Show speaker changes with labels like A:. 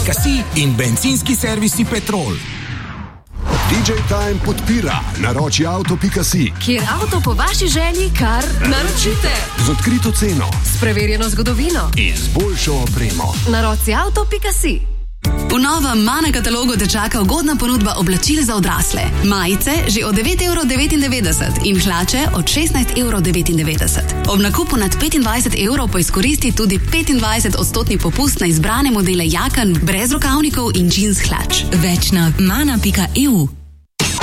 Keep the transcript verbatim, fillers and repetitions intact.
A: pika si in bencinski servisi Petrol.
B: D J Time podpira naroči avto pika si,
C: kjer avto po vaši želji kar naročite.
B: Z odkrito ceno,
C: s preverjeno zgodovino
B: in z boljšo opremo.
C: naroci avto pika si.
D: V novem Mana katalogu te čaka ugodna ponudba oblačil za odrasle. Majice že od devet evrov devetindevetdeset in hlače od šestnajst evrov devetindevetdeset. Ob nakupu nad petindvajset evrov pa izkoristi tudi petindvajset odstotni popust na izbrane modele jaken, brez rokavnikov in džins hlač.
E: Več na mana pika e u.